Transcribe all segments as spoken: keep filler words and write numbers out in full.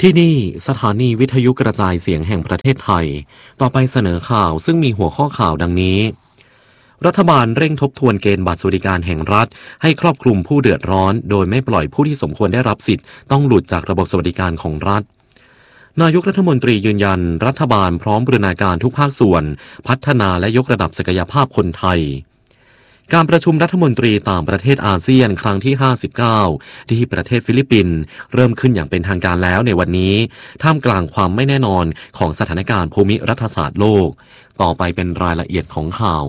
ที่นี่สถานีวิทยุกระจายเสียงแห่งประเทศไทยต่อไปเสนอข่าวซึ่งมีหัวข้อข่าวดังนี้รัฐบาลเร่งทบทวนเกณฑ์บัตรสวัสดิการแห่งรัฐให้ครอบคลุมผู้เดือดร้อนโดยไม่ปล่อยผู้ที่สมควรได้รับสิทธิ์ต้องหลุดจากระบบสวัสดิการของรัฐนายกรัฐมนตรียืนยันรัฐบาลพร้อมบูรณาการทุกภาคส่วนพัฒนาและยกระดับศักยภาพคนไทยการประชุมรัฐมนตรีต่างประเทศอาเซียนครั้งที่ห้าสิบเก้าที่ประเทศฟิลิปปินส์เริ่มขึ้นอย่างเป็นทางการแล้วในวันนี้ท่ามกลางความไม่แน่นอนของสถานการณ์ภูมิรัฐศาสตร์โลกต่อไปเป็นรายละเอียดของข่า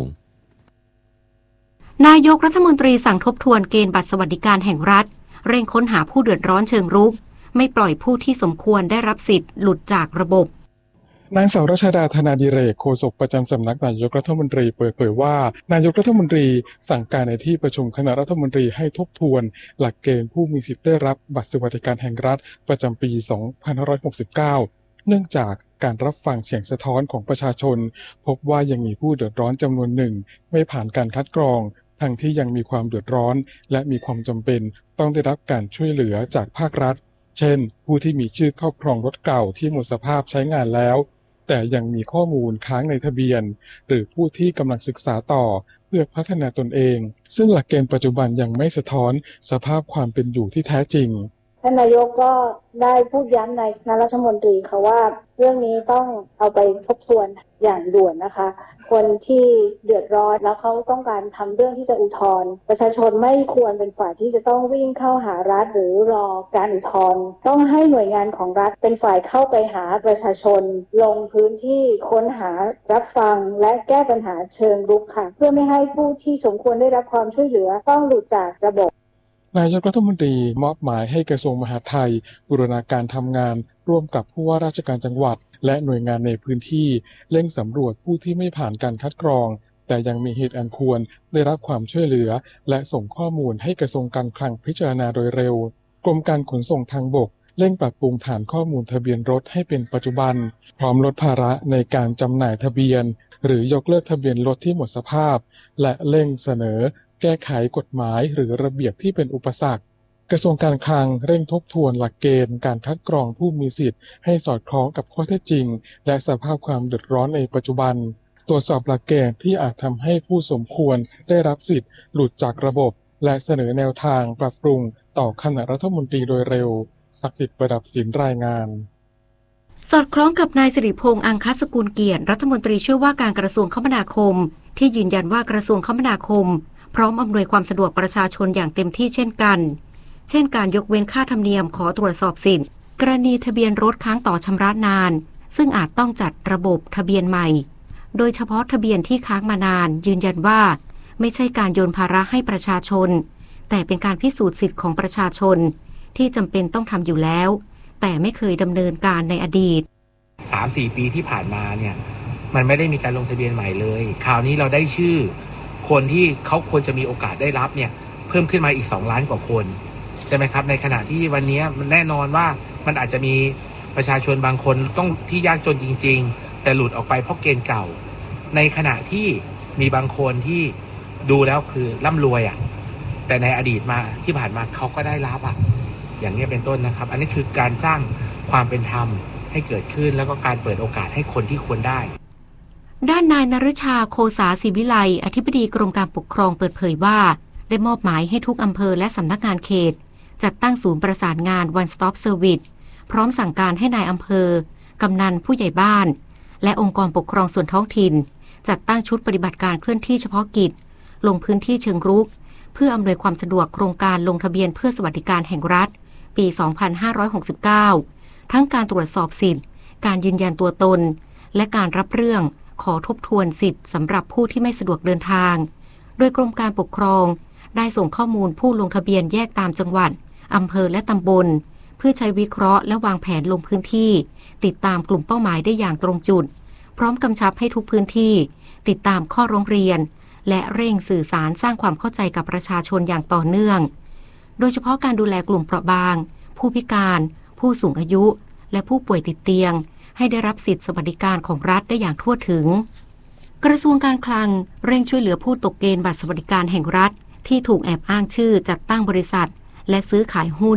วนายกรัฐมนตรีสั่งทบทวนเกณฑ์บัตรสวัสดิการแห่งรัฐเร่งค้นหาผู้เดือดร้อนเชิงรุกไม่ปล่อยผู้ที่สมควรได้รับสิทธิ์หลุดจากระบบนางสาวรัชดาธนาดิเรกโฆษกประจำสำนักนายกรัฐมนตรีเปิดเผยว่านายกรัฐมนตรีสั่งการในที่ประชุมคณะรัฐมนตรีให้ทบทวนหลักเกณฑ์ผู้มีสิทธิ์ได้รับบัตรสวัสดิการแห่งรัฐประจำปีสองพันห้าร้อยหกสิบเก้าเนื่องจากการรับฟังเสียงสะท้อนของประชาชนพบว่ายังมีผู้เดือดร้อนจำนวนหนึ่งไม่ผ่านการคัดกรองทั้งที่ยังมีความเดือดร้อนและมีความจำเป็นต้องได้รับการช่วยเหลือจากภาครัฐเช่นผู้ที่มีชื่อครอบครองรถเก่าที่หมดสภาพใช้งานแล้วแต่ยังมีข้อมูลค้างในทะเบียนหรือผู้ที่กำลังศึกษาต่อเพื่อพัฒนาตนเองซึ่งหลักเกณฑ์ปัจจุบันยังไม่สะท้อนสภาพความเป็นอยู่ที่แท้จริงท่านนายกก็ได้พูดย้ำในคณะรัฐมนตรีค่ะว่าเรื่องนี้ต้องเอาไปทบทวนอย่างด่วนนะคะคนที่เดือดร้อนแล้วเขาต้องการทำเรื่องที่จะอุทธรณ์ประชาชนไม่ควรเป็นฝ่ายที่จะต้องวิ่งเข้าหารัฐหรือรอการอุทธรณ์ต้องให้หน่วยงานของรัฐเป็นฝ่ายเข้าไปหาประชาชนลงพื้นที่ค้นหารับฟังและแก้ปัญหาเชิงรุกค่ะเพื่อไม่ให้ผู้ที่สมควรได้รับความช่วยเหลือต้องหลุดจากระบบนายกรัฐมนตรีมอบหมายให้กระทรวงมหาดไทยบูรณาการทำงานร่วมกับผู้ว่าราชการจังหวัดและหน่วยงานในพื้นที่เร่งสำรวจผู้ที่ไม่ผ่านการคัดกรองแต่ยังมีเหตุอันควรได้รับความช่วยเหลือและส่งข้อมูลให้กระทรวงการคลังพิจารณาโดยเร็วกรมการขนส่งทางบกเร่งปรับปรุงฐานข้อมูลทะเบียนรถให้เป็นปัจจุบันพร้อมลดภาระในการจำหน่ายทะเบียนหรือยกเลิกทะเบียนรถที่หมดสภาพและเร่งเสนอแก้ไขกฎหมายหรือระเบียบที่เป็นอุปสรรคกระทรวงการคลังเร่งทบทวนหลักเกณฑ์การคัดกรองผู้มีสิทธิ์ให้สอดคล้องกับข้อเท็จจริงและสภาพความเดือดร้อนในปัจจุบันตรวจสอบหลักเกณฑ์ที่อาจทำให้ผู้สมควรได้รับสิทธิ์หลุดจากระบบและเสนอแนวทางปรับปรุงต่อคณะรัฐมนตรีโดยเร็วศักดิ์สิทธิ์ประดับศิลป์รายงานสอดคล้องกับนายสิริพงษ์อังคสกุลเกียรติรัฐมนตรีช่วยว่าการกระทรวงคมนาคมที่ยืนยันว่ากระทรวงคมนาคมพร้อมอำนวยความสะดวกประชาชนอย่างเต็มที่เช่นกันเช่นการยกเว้นค่าธรรมเนียมขอตรวจสอบสิทธิ์กรณีทะเบียนรถค้างต่อชำระนานซึ่งอาจต้องจัดระบบทะเบียนใหม่โดยเฉพาะทะเบียนที่ค้างมานานยืนยันว่าไม่ใช่การโยนภาระให้ประชาชนแต่เป็นการพิสูจน์สิทธิ์ของประชาชนที่จำเป็นต้องทำอยู่แล้วแต่ไม่เคยดำเนินการในอดีตสามถึงสี่ ปีที่ผ่านมาเนี่ยมันไม่ได้มีการลงทะเบียนใหม่เลยคราวนี้เราได้ชื่อคนที่เขาควรจะมีโอกาสได้รับเนี่ยเพิ่มขึ้นมาอีกสองล้านกว่าคนใช่ไหมครับในขณะที่วันนี้มันแน่นอนว่ามันอาจจะมีประชาชนบางคนต้องที่ยากจนจริงๆแต่หลุดออกไปเพราะเกณฑ์เก่าในขณะที่มีบางคนที่ดูแล้วคือร่ำรวยอ่ะแต่ในอดีตมาที่ผ่านมาเขาก็ได้รับอ่ะอย่างนี้เป็นต้นนะครับอันนี้คือการสร้างความเป็นธรรมให้เกิดขึ้นแล้วก็การเปิดโอกาสให้คนที่ควรได้ด้านนายนฤชาโคสาศิวิไลอธิบดีกรมการปกครองเปิดเผยว่าได้มอบหมายให้ทุกอำเภอและสำนักงานเขตจัดตั้งศูนย์ประสานงาน One Stop Service พร้อมสั่งการให้นายอำเภอกำนันผู้ใหญ่บ้านและองค์กรปกครองส่วนท้องถิ่นจัดตั้งชุดปฏิบัติการเคลื่อนที่เฉพาะกิจลงพื้นที่เชิงรุกเพื่ออำนวยความสะดวกโครงการลงทะเบียนเพื่อสวัสดิการแห่งรัฐปี สองพันห้าร้อยหกสิบเก้า ทั้งการตรวจสอบสิทธิ์การยืนยันตัวตนและการรับเรื่องขอทบทวนสิทธิ์สำหรับผู้ที่ไม่สะดวกเดินทางโดยกรมการปกครองได้ส่งข้อมูลผู้ลงทะเบียนแยกตามจังหวัดอำเภอและตำบลเพื่อใช้วิเคราะห์และวางแผนลงพื้นที่ติดตามกลุ่มเป้าหมายได้อย่างตรงจุดพร้อมกำชับให้ทุกพื้นที่ติดตามข้อร้องเรียนและเร่งสื่อสารสร้างความเข้าใจกับประชาชนอย่างต่อเนื่องโดยเฉพาะการดูแลกลุ่มเปราะบางผู้พิการผู้สูงอายุและผู้ป่วยติดเตียงให้ได้รับสิทธิสวัสดิการของรัฐได้อย่างทั่วถึงกระทรวงการคลังเร่งช่วยเหลือผู้ตกเกณฑ์บัตรสวัสดิการแห่งรัฐที่ถูกแอบอ้างชื่อจัดตั้งบริษัทและซื้อขายหุ้น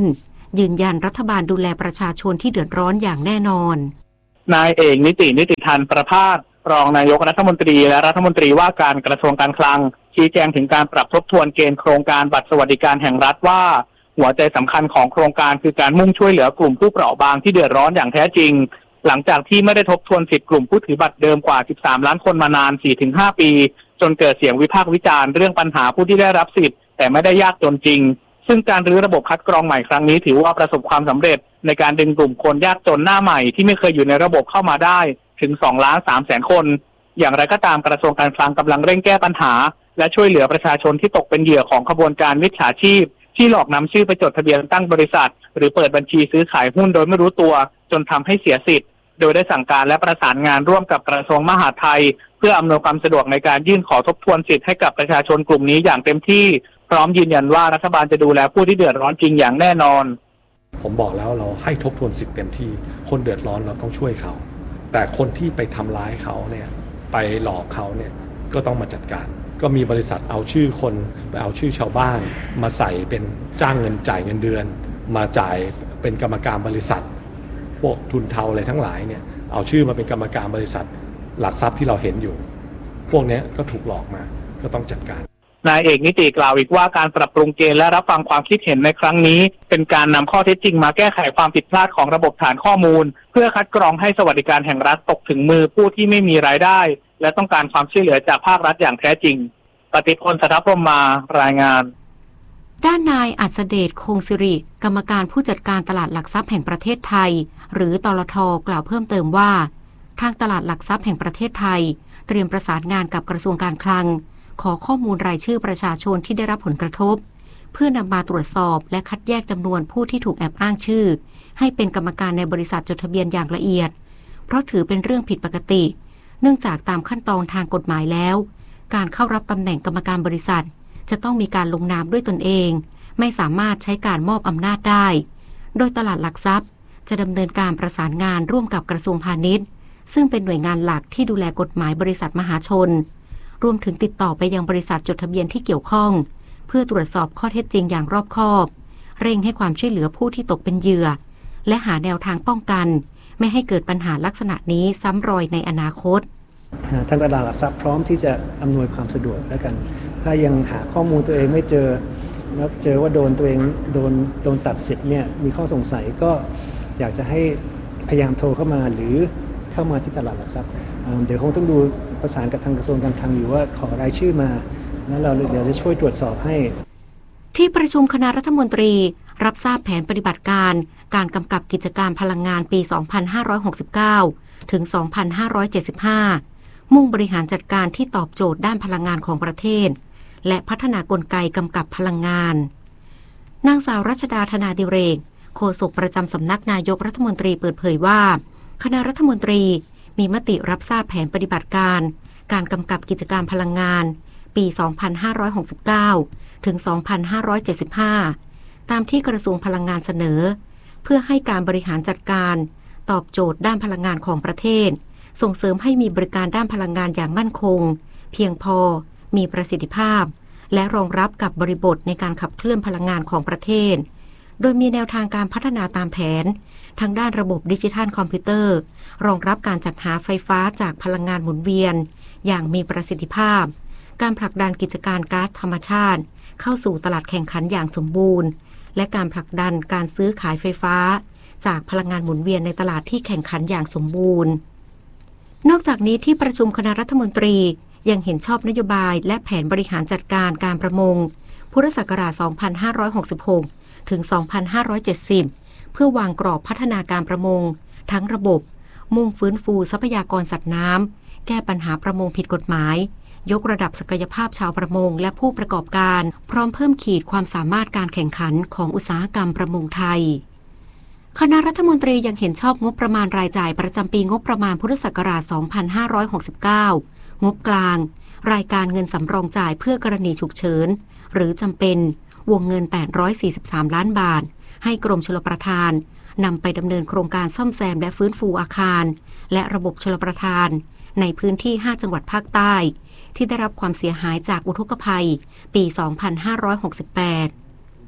ยืนยันรัฐบาลดูแลประชาชนที่เดือดร้อนอย่างแน่นอนนายเอกนิตินิติธรประภาสรองนายกรัฐมนตรีและรัฐมนตรีว่าการกระทรวงการคลังชี้แจงถึงการปรับทบทวนเกณฑ์โครงการบัตรสวัสดิการแห่งรัฐว่าหัวใจสำคัญของโครงการคือการมุ่งช่วยเหลือกลุ่มผู้เปราะบางที่เดือดร้อนอย่างแท้จริงหลังจากที่ไม่ได้ทบทวนสิทธิกลุ่มผู้ถือบัตรเดิมกว่าสิบสามล้านคนมานาน สี่ถึงห้า ปีจนเกิดเสียงวิพากษ์วิจารณ์เรื่องปัญหาผู้ที่ได้รับสิทธิ์แต่ไม่ได้ยากจนจริงซึ่งการรื้อระบบคัดกรองใหม่ครั้งนี้ถือว่าประสบความสำเร็จในการดึงกลุ่มคนยากจนหน้าใหม่ที่ไม่เคยอยู่ในระบบเข้ามาได้ถึง สองล้านสามแสน คนอย่างไรก็ตามกระทรวงการคลังกำลังเร่งแก้ปัญหาและช่วยเหลือประชาชนที่ตกเป็นเหยื่อของขบวนการมิจฉาชีพที่หลอกนำชื่อไปจดทะเบียนตั้งบริษัทหรือเปิดบัญชีซื้อขายหุ้นโดยไม่รู้ตัวจนทำให้เสียสิทธิ์โดยได้สั่งการและประสานงานร่วมกับกระทรวงมหาดไทยเพื่ออำนวยความสะดวกในการยื่นขอทบทวนสิทธิ์ให้กับประชาชนกลุ่มนี้อย่างเต็มที่พร้อมยืนยันว่ารัฐบาลจะดูแลผู้ที่เดือดร้อนจริงอย่างแน่นอนผมบอกแล้วเราให้ทบทวนสิทธิ์เต็มที่คนเดือดร้อนเราต้องช่วยเขาแต่คนที่ไปทำร้ายเขาเนี่ยไปหลอกเขาเนี่ยก็ต้องมาจัดการก็มีบริษัทเอาชื่อคนไปเอาชื่อชาวบ้านมาใส่เป็นจ้างเงินจ่ายเงินเดือนมาจ่ายเป็นกรรมการบริษัทพวกทุนเทาอะไรทั้งหลายเนี่ยเอาชื่อมาเป็นกรรมการบริษัทหลักทรัพย์ที่เราเห็นอยู่พวกนี้ก็ถูกหลอกมาก็ต้องจัดการนายเอกนิติกล่าวอีกว่าการปรับปรุงเกณฑ์และรับฟังความคิดเห็นในครั้งนี้เป็นการนำข้อเท็จจริงมาแก้ไขความผิดพลาดของระบบฐานข้อมูลเพื่อคัดกรองให้สวัสดิการแห่งรัฐตกถึงมือผู้ที่ไม่มีรายได้และต้องการความช่วยเหลือจากภาครัฐอย่างแท้จริงปฏิพล สัทธพรหมมารายงานด้านนายอัศเดชคงสิริกรรมการผู้จัดการตลาดหลักทรัพย์แห่งประเทศไทยหรือตลท.กล่าวเพิ่มเติมว่าทางตลาดหลักทรัพย์แห่งประเทศไทยเตรียมประสานงานกับกระทรวงการคลังขอข้อมูลรายชื่อประชาชนที่ได้รับผลกระทบเพื่อนำมาตรวจสอบและคัดแยกจำนวนผู้ที่ถูกแอบอ้างชื่อให้เป็นกรรมการในบริษัทจดทะเบียนอย่างละเอียดเพราะถือเป็นเรื่องผิดปกติเนื่องจากตามขั้นตอนทางกฎหมายแล้วการเข้ารับตำแหน่งกรรมการบริษัทจะต้องมีการลงนามด้วยตนเองไม่สามารถใช้การมอบอำนาจได้โดยตลาดหลักทรัพย์จะดำเนินการประสานงานร่วมกับกระทรวงพาณิชย์ซึ่งเป็นหน่วยงานหลักที่ดูแลกฎหมายบริษัทมหาชนรวมถึงติดต่อไปยังบริษัทจดทะเบียนที่เกี่ยวข้องเพื่อตรวจสอบข้อเท็จจริงอย่างรอบคอบเร่งให้ความช่วยเหลือผู้ที่ตกเป็นเหยื่อและหาแนวทางป้องกันไม่ให้เกิดปัญหาลักษณะนี้ซ้ำรอยในอนาคตทางตลาดหลักทรัพย์พร้อมที่จะอำนวยความสะดวกแล้วกันถ้ายังหาข้อมูลตัวเองไม่เจอแล้วเจอว่าโดนตัวเองโดนโดนตัดสิทธิ์เนี่ยมีข้อสงสัยก็อยากจะให้พยายามโทรเข้ามาหรือเข้ามาที่ตลาดหลักทรัพย์เดี๋ยวคงต้องดูประสานกับทางกระทรวงการคลังอยู่ว่าขอรายชื่อมาแล้วเราเดี๋ยวจะช่วยตรวจสอบให้ที่ประชุมคณะรัฐมนตรีรับทราบแผนปฏิบัติการการกำกับกิจการพลังงานปี สองพันห้าร้อยหกสิบเก้า ถึง สองพันห้าร้อยเจ็ดสิบห้า มุ่งบริหารจัดการที่ตอบโจทย์ด้านพลังงานของประเทศและพัฒนากลไกกำกับพลังงานนางสาวรัชดาธนาดิเรกโฆษกประจำสำนักนายกรัฐมนตรีเปิดเผยว่าคณะรัฐมนตรีมีมติรับทราบแผนปฏิบัติการการกำกับกิจการพลังงานปี สองพันห้าร้อยหกสิบเก้า ถึง สองพันห้าร้อยเจ็ดสิบห้า ตามที่กระทรวงพลังงานเสนอเพื่อให้การบริหารจัดการตอบโจทย์ด้านพลังงานของประเทศส่งเสริมให้มีบริการด้านพลังงานอย่างมั่นคงเพียงพอมีประสิทธิภาพและรองรับกับบริบทในการขับเคลื่อนพลังงานของประเทศโดยมีแนวทางการพัฒนาตามแผนทางด้านระบบดิจิทัลคอมพิวเตอร์รองรับการจัดหาไฟฟ้าจากพลังงานหมุนเวียนอย่างมีประสิทธิภาพการผลักดันกิจการก๊าซธรรมชาติเข้าสู่ตลาดแข่งขันอย่างสมบูรณ์และการผลักดันการซื้อขายไฟฟ้าจากพลังงานหมุนเวียนในตลาดที่แข่งขันอย่างสมบูรณ์นอกจากนี้ที่ประชุมคณะรัฐมนตรียังเห็นชอบนโยบายและแผนบริหารจัดการการประมงพุทธศักราช สองพันห้าร้อยหกสิบหก ถึง สองพันห้าร้อยเจ็ดสิบ เพื่อวางกรอบพัฒนาการประมงทั้งระบบมุ่งฟื้นฟูทรัพยากรสัตว์น้ำแก้ปัญหาประมงผิดกฎหมายยกระดับศักยภาพชาวประมงและผู้ประกอบการพร้อมเพิ่มขีดความสามารถการแข่งขันของอุตสาหกรรมประมงไทยคณะรัฐมนตรียังเห็นชอบงบประมาณรายจ่ายประจำปีงบประมาณพุทธศักราช สองพันห้าร้อยหกสิบเก้า งบกลางรายการเงินสำรองจ่ายเพื่อกรณีฉุกเฉินหรือจำเป็นวงเงินแปดร้อยสี่สิบสามล้านบาทให้กรมชลประทานนำไปดำเนินโครงการซ่อมแซมและฟื้นฟูอาคารและระบบชลประทานในพื้นที่ห้าจังหวัดภาคใต้ที่ได้รับความเสียหายจากอุทกภัยปี สองพันห้าร้อยหกสิบแปด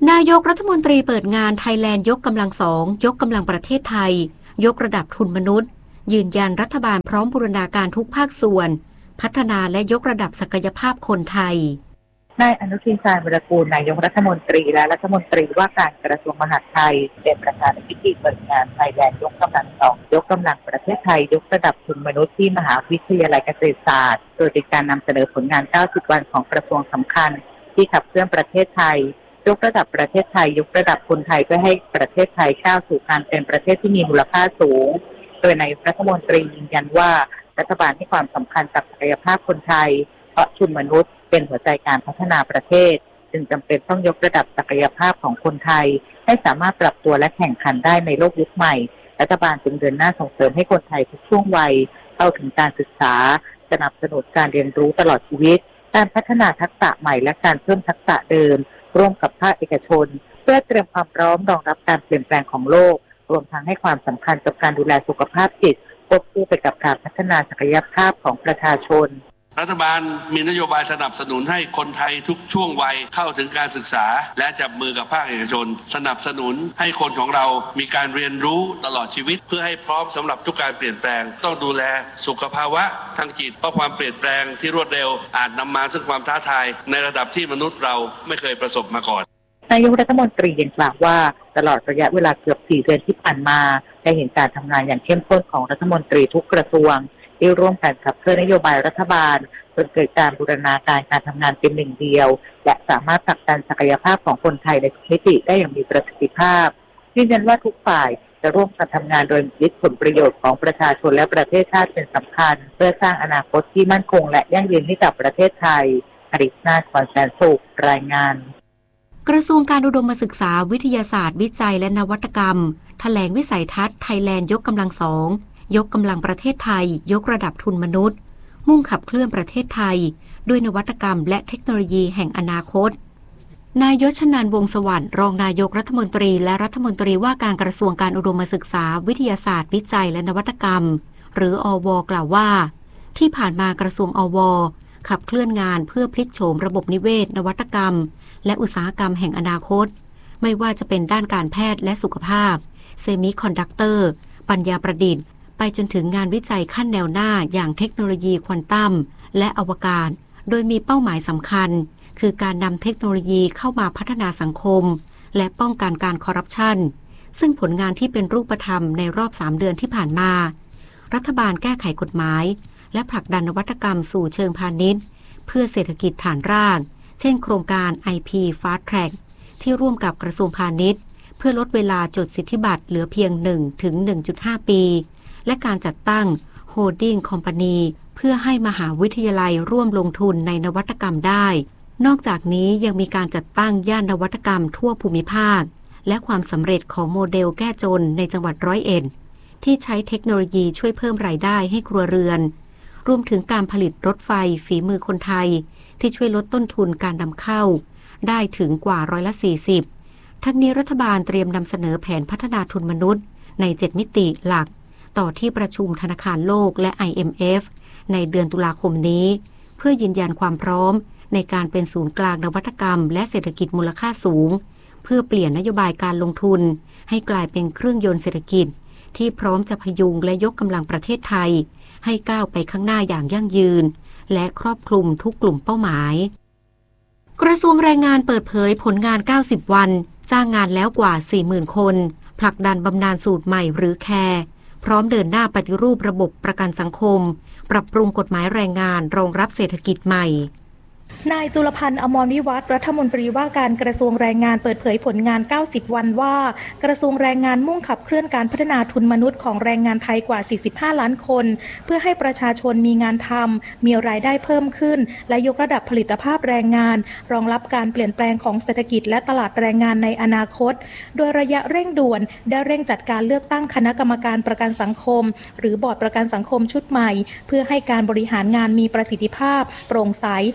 นายกรัฐมนตรีเปิดงานไทยแลนด์ยกกำลังสองยกกำลังประเทศไทยยกระดับทุนมนุษย์ยืนยันรัฐบาลพร้อมบูรณาการทุกภาคส่วนพัฒนาและยกระดับศักยภาพคนไทยนายอนุทิน ชาญวีรกูลนายกรัฐมนตรีและรัฐมนตรีว่าการกระทรวงมหาดไทยเป็นประธานในพิธีเปิดงานไทยแลนด์ยกกำลังสองยกกำลังประเทศไทยยกระดับทุนมนุษย์ที่มหาวิทยาลัยเกษตรศาสตร์โดยเป็นการนำเสนอผลงานเก้าสิบวันของกระทรวงสำคัญที่ขับเคลื่อนประเทศไทยยกระดับประเทศไทยยกระดับคนไทยเพื่อให้ประเทศไทยก้าวสู่การเป็นประเทศที่มีมูลค่าสูงโดยนายกรัฐมนตรียืนยันว่ารัฐบาลให้ความสำคัญกับศักยภาพคนไทยเพราะทุนมนุษย์เป็นหัวใจการพัฒนาประเทศจึงจำเป็นต้องยกระดับศักยภาพของคนไทยให้สามารถปรับตัวและแข่งขันได้ในโลกยุคใหม่รัฐบาลจึงเดินหน้าส่งเสริมให้คนไทยทุกช่วงวัยเข้าถึงการศึกษาสนับสนุนการเรียนรู้ตลอดชีวิตการพัฒนาทักษะใหม่และการเพิ่มทักษะเดิมร่วมกับภาคเอกชนเพื่อเตรียมความพร้อมรองรับการเปลี่ยนแปลงของโลกรวมทั้งให้ความสำคัญกับการดูแลสุขภาพจิตควบคู่ไปกับการพัฒนาศักยภาพของประชาชนรัฐบาลมีนโยบายสนับสนุนให้คนไทยทุกช่วงวัยเข้าถึงการศึกษาและจับมือกับภาคเอกชนสนับสนุนให้คนของเรามีการเรียนรู้ตลอดชีวิตเพื่อให้พร้อมสำหรับทุกการเปลี่ยนแปลงต้องดูแลสุขภาวะทางจิตเพราะความเปลี่ยนแปลงที่รวดเร็วอาจนำมาซึ่งความท้าทายในระดับที่มนุษย์เราไม่เคยประสบมาก่อนนายกรัฐมนตรียังกล่าวว่าตลอดระยะเวลาเกือบสี่เดือนที่ผ่านมาได้เห็นการทำงานอย่างเข้มข้นของรัฐมนตรีทุกกระทรวงที่ร่วมกันขับเคลื่อนนโยบายรัฐบาลจนเกิดการบูรณาการการทำงานเป็นหนึ่งเดียวและสามารถผลักดันศักยภาพของคนไทยในทุกมิติได้อย่างมีประสิทธิภาพยืนยันว่าทุกฝ่ายจะร่วมกันทำงานโดยยึดผลประโยชน์ของประชาชนและประเทศชาติเป็นสำคัญเพื่อสร้างอนาคตที่มั่นคงและยั่งยืนให้กับประเทศไทยอริศนาถ ขวัญแสนสุขรายงานกระทรวงการอุดมศึกษาวิทยาศาสตร์วิจัยและนวัตกรรมแถลงวิสัยทัศน์ไทยแลนด์ยกกำลังสองยกกำลังประเทศไทยยกระดับทุนมนุษย์มุ่งขับเคลื่อนประเทศไทยด้วยนวัตกรรมและเทคโนโลยีแห่งอนาคตนายยศ ชนันท์ วงศ์สวัสดิ์รองนายกรัฐมนตรีและรัฐมนตรีว่าการกระทรวงการอุดมศึกษาวิทยาศาสตร์วิจัยและนวัตกรรมหรืออว.กล่าวว่าที่ผ่านมากระทรวงอว.ขับเคลื่อนงานเพื่อพลิกโฉมระบบนิเวศนวัตกรรมและอุตสาหกรรมแห่งอนาคตไม่ว่าจะเป็นด้านการแพทย์และสุขภาพเซมิคอนดักเตอร์ปัญญาประดิษฐ์ไปจนถึงงานวิจัยขั้นแนวหน้าอย่างเทคโนโลยีควอนตัมและอวกาศโดยมีเป้าหมายสำคัญคือการนำเทคโนโลยีเข้ามาพัฒนาสังคมและป้องกันการคอร์รัปชันซึ่งผลงานที่เป็นรูปธรรมในรอบสามเดือนที่ผ่านมารัฐบาลแก้ไขกฎหมายและผลักดันนวัตกรรมสู่เชิงพาณิชย์เพื่อเศรษฐกิจฐานรากเช่นโครงการ ไอ พี Fast Track ที่ร่วมกับกระทรวงพาณิชย์เพื่อลดเวลาจดสิทธิบัตรเหลือเพียง หนึ่งถึงหนึ่งจุดห้า ปีและการจัดตั้ง Holding Company เพื่อให้มหาวิทยาลัยร่วมลงทุนในนวัตกรรมได้นอกจากนี้ยังมีการจัดตั้งย่านนวัตกรรมทั่วภูมิภาคและความสำเร็จของโมเดลแก้จนในจังหวัดร้อยเอ็ดที่ใช้เทคโนโลยีช่วยเพิ่มรายได้ให้ครัวเรือนรวมถึงการผลิตรถไฟฝีมือคนไทยที่ช่วยลดต้นทุนการนำเข้าได้ถึงกว่าร้อยละสี่สิบทั้งนี้รัฐบาลเตรียมนำเสนอแผนพัฒนาทุนมนุษย์ในเจ็ดมิติหลักต่อที่ประชุมธนาคารโลกและ ไอ เอ็ม เอฟ ในเดือนตุลาคมนี้เพื่อยืนยันความพร้อมในการเป็นศูนย์กลางนวัตกรรมและเศรษฐกิจมูลค่าสูงเพื่อเปลี่ยนนโยบายการลงทุนให้กลายเป็นเครื่องยนต์เศรษฐกิจที่พร้อมจะพยุงและยกกำลังประเทศไทยให้ก้าวไปข้างหน้าอย่างยั่งยืนและครอบคลุมทุกกลุ่มเป้าหมายกระทรวงแรงงานเปิดเผยผลงานเก้าสิบวันจ้างงานแล้วกว่า สี่หมื่น คนผลักดันบำนาญสูตรใหม่หรือแคร์พร้อมเดินหน้าปฏิรูประบบประกันสังคมปรับปรุงกฎหมายแรงงานรองรับเศรษฐกิจใหม่นายจุลพันธ์ อมรวิวัฒน์รัฐมนตรีว่าการกระทรวงแรงงานเปิดเผยผลงานเก้าสิบวันว่ากระทรวงแรงงานมุ่งขับเคลื่อนการพัฒนาทุนมนุษย์ของแรงงานไทยกว่าสี่สิบห้าล้านคนเพื่อให้ประชาชนมีงานทำมีรายได้เพิ่มขึ้นและยกระดับผลิตภาพแรงงานรองรับการเปลี่ยนแปลงของเศรษฐกิจและตลาดแรงงานในอนาคตโดยระยะเร่งด่วนได้เร่งจัดการเลือกตั้งคณะกรรมการประกันสังคมหรือบอร์ดประกันสังคมชุดใหม่เพื่อให้การบริหารงานมีประสิทธิภาพโปร่งใสและส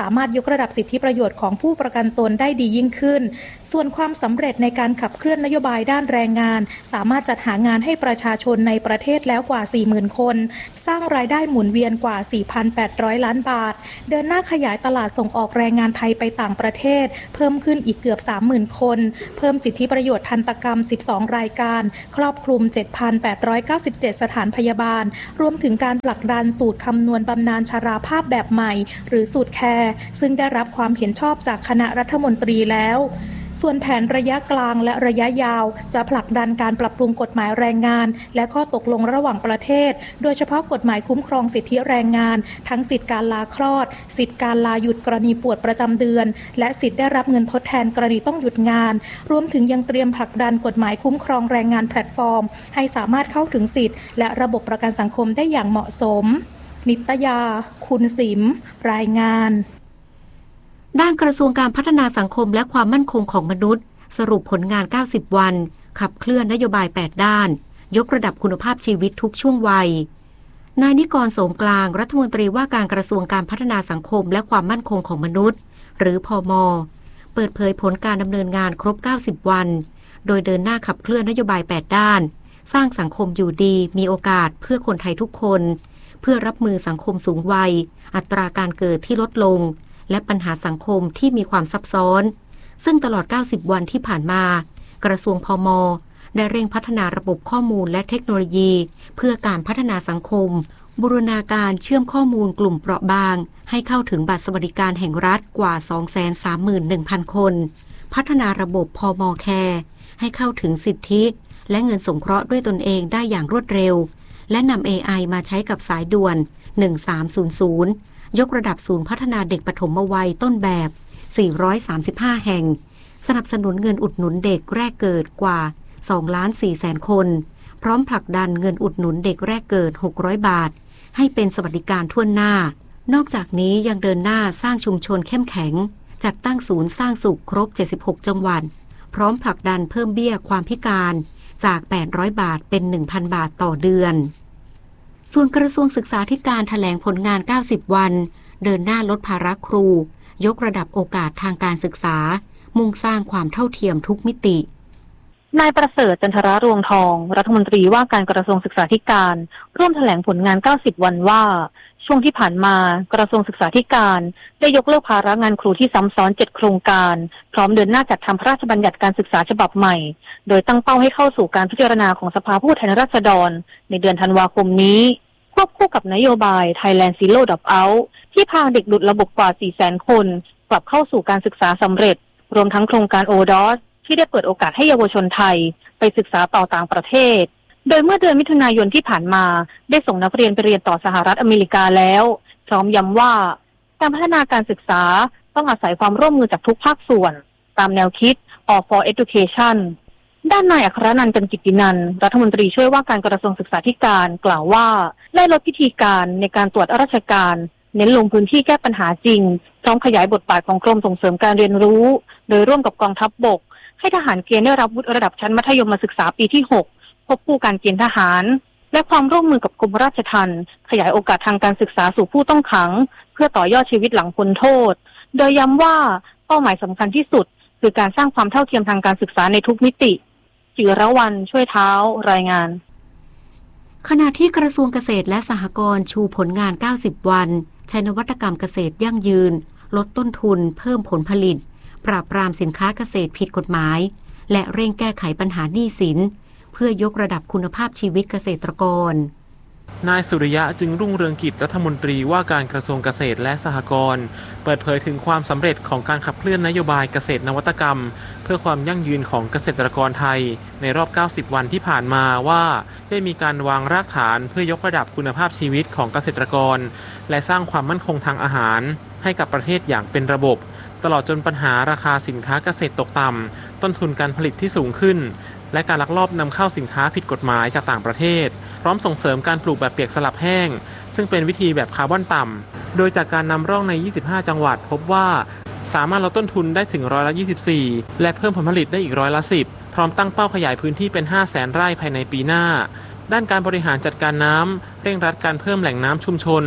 ามารถยกระดับสิทธิประโยชน์ของผู้ประกันตนได้ดียิ่งขึ้นส่วนความสำเร็จในการขับเคลื่อนนโยบายด้านแรงงานสามารถจัดหางานให้ประชาชนในประเทศแล้วกว่า สี่หมื่น คนสร้างรายได้หมุนเวียนกว่า สี่พันแปดร้อย ล้านบาทเดินหน้าขยายตลาดส่งออกแรงงานไทยไปต่างประเทศเพิ่มขึ้นอีกเกือบ สามหมื่น คนเพิ่มสิทธิประโยชน์ทันตกรรมสิบสองรายการครอบคลุม เจ็ดพันแปดร้อยเก้าสิบเจ็ด สถานพยาบาลรวมถึงการผลักดันสูตรคำนวณบำนาญชราภาพแบบใหม่หรือสูตรแคร์ซึ่งได้รับความเห็นชอบจากคณะรัฐมนตรีแล้วส่วนแผนระยะกลางและระยะยาวจะผลักดันการปรับปรุงกฎหมายแรงงานและข้อตกลงระหว่างประเทศโดยเฉพาะกฎหมายคุ้มครองสิทธิแรงงานทั้งสิทธิการลาคลอดสิทธิการลาหยุดกรณีปวดประจำเดือนและสิทธิได้รับเงินทดแทนกรณีต้องหยุดงานรวมถึงยังเตรียมผลักดันกฎหมายคุ้มครองแรงงานแพลตฟอร์มให้สามารถเข้าถึงสิทธิและระบบประกันสังคมได้อย่างเหมาะสมนิตยาคุณสิมรายงานด้านกระทรวงการพัฒนาสังคมและความมั่นคงของมนุษย์สรุปผลงานเก้าสิบวันขับเคลื่อนนโยบายแปดด้านยกระดับคุณภาพชีวิตทุกช่วงวัยนายนิกรโสมกลางรัฐมนตรีว่าการกระทรวงการพัฒนาสังคมและความมั่นคงของมนุษย์หรือพม.เปิดเผยผลการดำเนินงานครบเก้าสิบวันโดยเดินหน้าขับเคลื่อนนโยบายแปดด้านสร้างสังคมอยู่ดีมีโอกาสเพื่อคนไทยทุกคนเพื่อรับมือสังคมสูงวัยอัตราการเกิดที่ลดลงและปัญหาสังคมที่มีความซับซ้อนซึ่งตลอดเก้าสิบวันที่ผ่านมากระทรวงพม.ได้เร่งพัฒนาระบบข้อมูลและเทคโนโลยีเพื่อการพัฒนาสังคมบูรณาการเชื่อมข้อมูลกลุ่มเปราะบางให้เข้าถึงบัตรสวัสดิการแห่งรัฐกว่า สองแสนสามหมื่นหนึ่งพัน คนพัฒนาระบบพม.แคร์ให้เข้าถึงสิทธิและเงินสงเคราะห์ด้วยตนเองได้อย่างรวดเร็วและนำ เอ ไอ มาใช้กับสายด่วนหนึ่งสามศูนย์ศูนย์ยกระดับศูนย์พัฒนาเด็กปฐมวัยต้นแบบสี่ร้อยสามสิบห้าแห่งสนับสนุนเงินอุดหนุนเด็กแรกเกิดกว่าสองล้านสี่แสนคนพร้อมผลักดันเงินอุดหนุนเด็กแรกเกิดหกร้อยบาทให้เป็นสวัสดิการทั่วหน้านอกจากนี้ยังเดินหน้าสร้างชุมชนเข้มแข็งจัดตั้งศูนย์สร้างสุขครบเจ็ดสิบหกจังหวัดพร้อมผลักดันเพิ่มเบี้ยความพิการจากแปดร้อยบาทเป็น หนึ่งพัน บาทต่อเดือนส่วนกระทรวงศึกษาธิการแถลงผลงานเก้าสิบวันเดินหน้าลดภาระครูยกระดับโอกาสทางการศึกษามุ่งสร้างความเท่าเทียมทุกมิตินายประเสริฐจันทรารวงทองรัฐมนตรีว่าการกระทรวงศึกษาธิการร่วมแถลงผลงานเก้าสิบวันว่าช่วงที่ผ่านมากระทรวงศึกษาธิการได้ยกเลิกภาระงานครูที่ซ้ำซ้อนเจ็ดโครงการพร้อมเดินหน้าจัดทำพระราชบัญญัติการศึกษาฉบับใหม่โดยตั้งเป้าให้เข้าสู่การพิจารณาของสภาผู้แทนราษฎรในเดือนธันวาคมนี้ควบคู่กับนโยบาย Thailand Zero Dropout ที่พาเด็กหลุดระบบกว่า สี่แสน คนกลับเข้าสู่การศึกษาสำเร็จรวมทั้งโครงการ โอ ดี โอ เอส ที่ได้เปิดโอกาสให้เยาวชนไทยไปศึกษาต่อต่างประเทศโดยเมื่อเดือนมิถุนายนที่ผ่านมาได้ส่งนักเรียนไปเรียนต่อสหรัฐอเมริกาแล้วพร้อมย้ำว่าการพัฒนาการศึกษาต้องอาศัยความร่วมมือจากทุกภาคส่วนตามแนวคิด All for Education ด้านนายอัครนันท์ เป็นกิตตินันท์รัฐมนตรีช่วยว่าการกระทรวงศึกษาธิการกล่าวว่าได้ลดพิธีการในการตรวจราชการเน้นลงพื้นที่แก้ปัญหาจริงพร้อมขยายบทบาทของกรมส่งเสริมการเรียนรู้โดยร่วมกับกองทัพบกให้ทหารเกณฑ์ได้รับวุฒิระดับชั้นมัธยมศึกษาปีที่หกควบคู่การเกณฑ์ทหารและความร่วมมือกับกรมราชทัณฑ์ขยายโอกาสทางการศึกษาสู่ผู้ต้องขังเพื่อต่อยอดชีวิตหลังพ้นโทษโดยย้ำว่าเป้าหมายสำคัญที่สุดคือการสร้างความเท่าเทียมทางการศึกษาในทุกมิติจิรวรรณช่วยเท้ารายงานขณะที่กระทรวงเกษตรและสหกรณ์ชูผลงานเก้าสิบวันใช้นวัตกรรมเกษตรยั่งยืนลดต้นทุนเพิ่มผลผลิตปราบปรามสินค้าเกษตรผิดกฎหมายและเร่งแก้ไขปัญหาหนี้สินเพื่อยกระดับคุณภาพชีวิตเกษตรกรนายสุริยะจึงรุ่งเรืองกิจรัฐมนตรีว่าการกระทรวงเกษตรและสหกรณ์เปิดเผยถึงความสำเร็จของการขับเคลื่อนนโยบายเกษตรนวัตกรรมเพื่อความยั่งยืนของเกษตรกรไทยในรอบเก้าสิบวันที่ผ่านมาว่าได้มีการวางรากฐานเพื่อยกระดับคุณภาพชีวิตของเกษตรกรและสร้างความมั่นคงทางอาหารให้กับประเทศอย่างเป็นระบบตลอดจนปัญหาราคาสินค้าเกษตรตกต่ำต้นทุนการผลิตที่สูงขึ้นและการลักลอบนำเข้าสินค้าผิดกฎหมายจากต่างประเทศพร้อมส่งเสริมการปลูกแบบเปียกสลับแห้งซึ่งเป็นวิธีแบบคาร์บอนต่ำโดยจากการนำร่องในยี่สิบห้าจังหวัดพบว่าสามารถลดต้นทุนได้ถึงร้อยละยี่สิบสี่และเพิ่มผลผลิตได้อีกร้อยละสิบพร้อมตั้งเป้าขยายพื้นที่เป็นห้าแสนไร่ภายในปีหน้าด้านการบริหารจัดการน้ำเร่งรัดการเพิ่มแหล่งน้ำชุมชนและ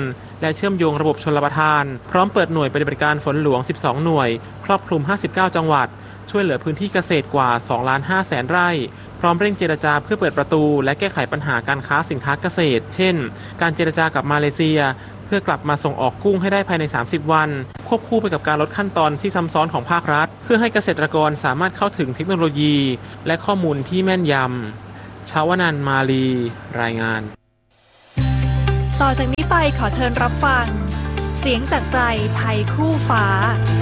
และเชื่อมโยงระบบชลประทานพร้อมเปิดหน่วยปฏิบัติการฝนหลวงสิบสองหน่วยครอบคลุมห้าสิบเก้าจังหวัดช่วยเหลือพื้นที่เกษตรกว่า สองล้านห้าแสน ไร่พร้อมเร่งเจรจาเพื่อเปิดประตูและแก้ไขปัญหาการค้าสินค้าเกษตรเช่นการเจรจากับมาเลเซียเพื่อกลับมาส่งออกกุ้งให้ได้ภายในสามสิบวันควบคู่ไปกับการลดขั้นตอนที่ซ้ำซ้อนของภาครัฐเพื่อให้เกษตรกรสามารถเข้าถึงเทคโนโลยีและข้อมูลที่แม่นยำชาวนันท์มาลีรายงานต่อจากนี้ไปขอเชิญรับฟังเสียงจากใจไทยคู่ฟ้า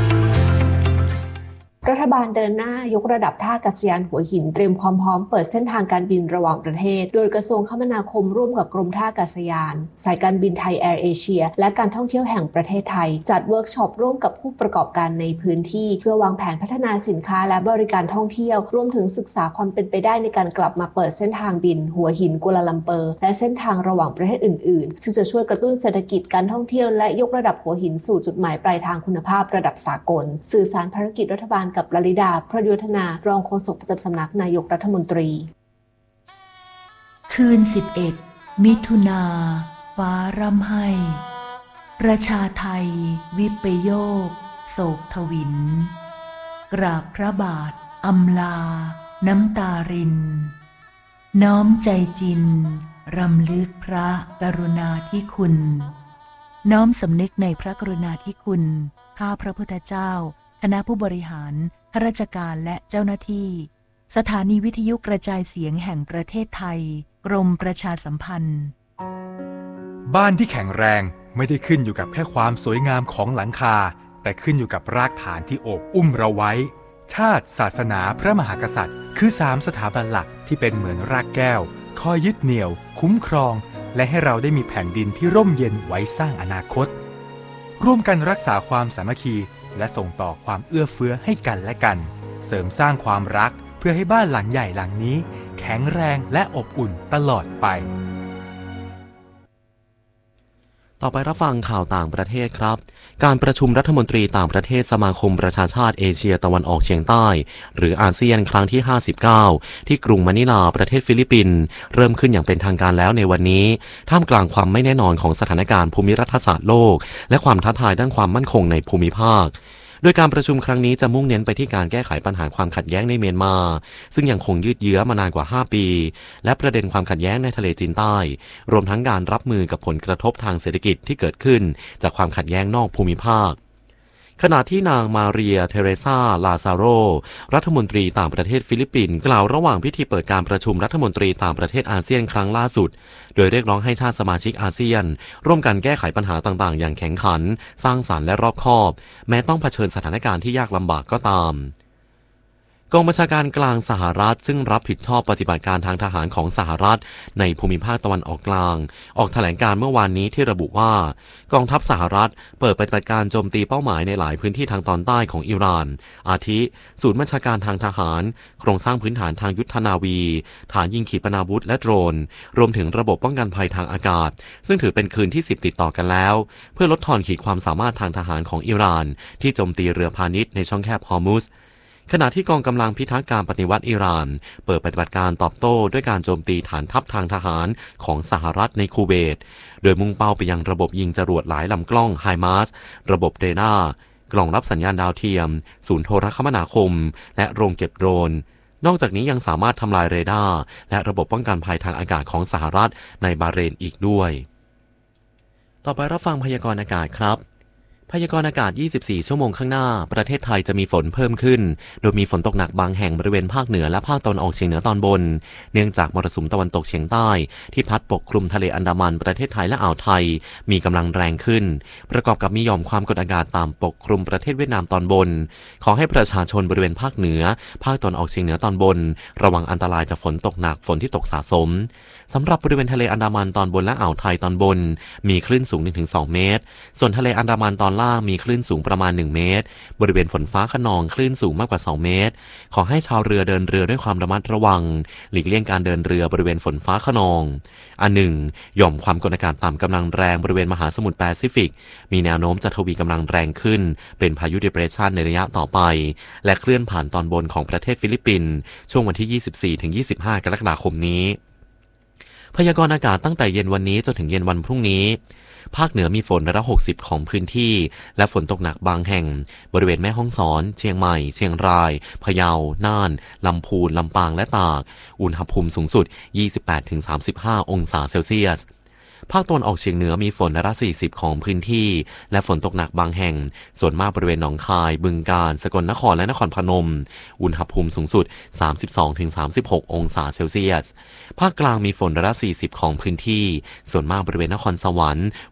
รัฐบาลเดินหน้ายกระดับท่าอากาศยานหัวหินเตรียมความพร้อมเปิดเส้นทางการบินระหว่างประเทศโดยกระทรวงคมนาคมร่วมกับกรมท่าอากาศยานสายการบินไทยแอร์เอเชียและการท่องเที่ยวแห่งประเทศไทยจัดเวิร์กช็อปร่วมกับผู้ประกอบการในพื้นที่เพื่อวางแผนพัฒนาสินค้าและบริการท่องเที่ยวรวมถึงศึกษาความเป็นไปได้ในการกลับมาเปิดเส้นทางบินหัวหินกัวลาลัมเปอร์และเส้นทางระหว่างประเทศอื่นๆซึ่งจะช่วยกระตุ้นเศรษฐกิจการท่องเที่ยวและยกระดับหัวหินสู่จุดหมายปลายทางคุณภาพระดับสากลสื่อสารภารกิจรัฐบาลกับลลิดาประยุทธนารองโฆษกประจำสำนักนายกรัฐมนตรีคืนสิบเอ็ดมิถุนาฟ้าร่ำไห้ประชาไทยวิปโยคโศกทวินกราบพระบาทอำลาน้ำตารินน้อมใจจินรำลึกพระกรุณาธิคุณน้อมสำนึกในพระกรุณาธิคุณข้าพระพุทธเจ้าคณะผู้บริหารข้าราชการและเจ้าหน้าที่สถานีวิทยุกระจายเสียงแห่งประเทศไทยกรมประชาสัมพันธ์บ้านที่แข็งแรงไม่ได้ขึ้นอยู่กับแค่ความสวยงามของหลังคาแต่ขึ้นอยู่กับรากฐานที่โอบอุ้มเราไว้ชาติศาสนาพระมหากษัตริย์คือสามสถาบันหลักที่เป็นเหมือนรากแก้วคอยยึดเหนี่ยวคุ้มครองและให้เราได้มีแผ่นดินที่ร่มเย็นไว้สร้างอนาคตร่วมกันรักษาความสามัคคีและส่งต่อความเอื้อเฟื้อให้กันและกันเสริมสร้างความรักเพื่อให้บ้านหลังใหญ่หลังนี้แข็งแรงและอบอุ่นตลอดไปต่อไปรับฟังข่าวต่างประเทศครับการประชุมรัฐมนตรีต่างประเทศสมาคมประชาชาติเอเชียตะวันออกเฉียงใต้หรืออาเซียนครั้งที่ห้าสิบเก้าที่กรุงมะนิลาประเทศฟิลิปปินส์เริ่มขึ้นอย่างเป็นทางการแล้วในวันนี้ท่ามกลางความไม่แน่นอนของสถานการณ์ภูมิรัฐศาสตร์โลกและความท้าทายด้านความมั่นคงในภูมิภาคโดยการประชุมครั้งนี้จะมุ่งเน้นไปที่การแก้ไขปัญหาความขัดแย้งในเมียนมาซึ่งยังคงยืดเยื้อมานานกว่าห้าปีและประเด็นความขัดแย้งในทะเลจีนใต้รวมทั้งการรับมือกับผลกระทบทางเศรษฐกิจที่เกิดขึ้นจากความขัดแย้งนอกภูมิภาคขณะที่นางมาเรียเทเรซาลาซาโรรัฐมนตรีต่างประเทศฟิลิปปินส์กล่าวระหว่างพิธีเปิดการประชุมรัฐมนตรีต่างประเทศอาเซียนครั้งล่าสุดโดยเรียกร้องให้ชาติสมาชิกอาเซียนร่วมกันแก้ไขปัญหาต่างๆอย่างแข็งขันสร้างสรรค์และรอบคอบแม้ต้องเผชิญสถานการณ์ที่ยากลำบากก็ตามกองบัญชาการกลางสหรัฐซึ่งรับผิดชอบปฏิบัติการทางทหารของสหรัฐในภูมิภาคตะวันออกกลางออกแถลงการเมื่อวานนี้ที่ระบุว่ากองทัพสหรัฐเปิดปฏิบัติการโจมตีเป้าหมายในหลายพื้นที่ทางตอนใต้ของอิหร่านอาทิศูนย์บัญชาการทางทหารโครงสร้างพื้นฐานทางยุทธนาวีฐานยิงขีปนาวุธและโดรนรวมถึงระบบป้องกันภัยทางอากาศซึ่งถือเป็นคืนที่สิบติดต่อกันแล้วเพื่อลดทอนขีดความสามารถทางทหารของอิหร่านที่โจมตีเรือพาณิชย์ในช่องแคบฮอร์มุซขณะที่กองกำลังพิทักษ์การปฏิวัติอิหร่านเปิดปฏิบัติการตอบโต้ด้วยการโจมตีฐานทัพทางทหารของสหรัฐในคูเวตโดยมุ่งเป้าไปยังระบบยิงจรวดหลายลำกล้องไฮมาร์สระบบเรดาร์กล่องรับสัญญาณดาวเทียมศูนย์โทรคมนาคมและโรงเก็บโดรนนอกจากนี้ยังสามารถทำลายเรดาร์และระบบป้องกันภัยทางอากาศของสหรัฐในบาห์เรนอีกด้วยต่อไปรับฟังพยากรณ์อากาศครับพยากรณ์อากาศยี่สิบสี่ชั่วโมงข้างหน้าประเทศไทยจะมีฝนเพิ่มขึ้นโดยมีฝนตกหนักบางแห่งบริเวณภาคเหนือและภาคตะวันออกเฉียงเหนือตอนบนเนื่องจากมรสุมตะวันตกเฉียงใต้ที่พัดปกคลุมทะเลอันดามันประเทศไทยและอ่าวไทยมีกำลังแรงขึ้นประกอบกับมีหย่อมความกดอากาศต่ำปกคลุมประเทศเวียดนามตอนบนขอให้ประชาชนบริเวณภาคเหนือภาคตะวันออกเฉียงเหนือตอนบนระวังอันตรายจากฝนตกหนักฝนที่ตกสะสมสำหรับบริเวณทะเลอันดามันตอนบนและอ่าวไทยตอนบนมีคลื่นสูง หนึ่งถึงสอง เมตรส่วนทะเลอันดามันตอนล่างมีคลื่นสูงประมาณหนึ่งเมตรบริเวณฝนฟ้าคะนองคลื่นสูงมากกว่าสองเมตรขอให้ชาวเรือเดินเรือด้วยความระมัดระวังหลีกเลี่ยงการเดินเรือบริเวณฝนฟ้าคะนองอันหนึ่งหย่อมความกดอากาศต่ำกำลังแรงบริเวณมหาสมุทรแปซิฟิกมีแนวโน้มจะทวีกำลังแรงขึ้นเป็นพายุ Depression ในระยะต่อไปและเคลื่อนผ่านตอนบนของประเทศฟิลิปปินส์ช่วงวันที่ ยี่สิบสี่ถึงยี่สิบห้า กรกฎาคมนี้พยากรณ์อากาศตั้งแต่เย็นวันนี้จนถึงเย็นวันพรุ่งนี้ภาคเหนือมีฝนร้อยละหกสิบของพื้นที่และฝนตกหนักบางแห่งบริเวณแม่ฮ่องสอนเชียงใหม่เชียงรายพะเยาน่านลำพูนลำปางและตากอุณหภูมิสูงสุด ยี่สิบแปดถึงสามสิบห้า องศาเซลเซียสภาคตะวันออกเฉียงเหนือมีฝนร้อยละสี่สิบของพื้นที่และฝนตกหนักบางแห่งส่วนมากบริเวณหนองคายบึงกาฬสกลนครและนครพนมอุณหภูมิสูงสุด สามสิบสองถึงสามสิบหก องศาเซลเซียสภาคกลางมีฝนร้อยละสี่สิบของพื้นที่ส่วนมากบริเวณนครสวรรค์